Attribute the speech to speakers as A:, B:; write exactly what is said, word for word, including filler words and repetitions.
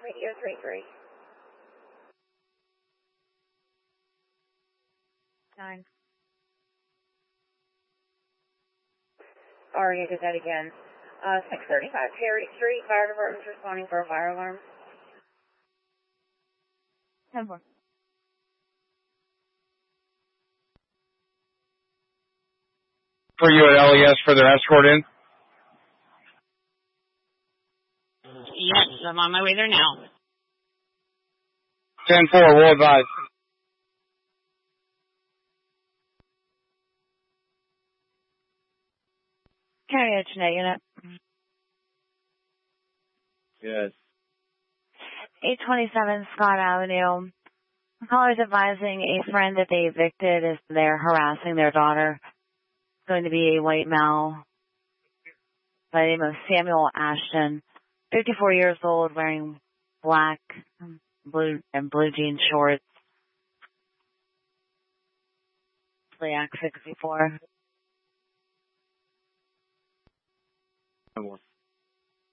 A: Radio three three. Nine. Aria, get that again. Uh, six thirty-five Perry Street, fire department's responding for a fire alarm. ten four.
B: For you at L E S for their escort in?
C: Yes, I'm on my way there now.
B: ten four, we'll advise.
A: County Internet Unit.
B: Yes.
A: eight twenty-seven Scott Avenue. Callers advising a friend that they evicted as they're harassing their daughter. It's going to be a white male by the name of Samuel Ashton, fifty-four years old, wearing black, blue, and blue jean shorts. Act sixty-four.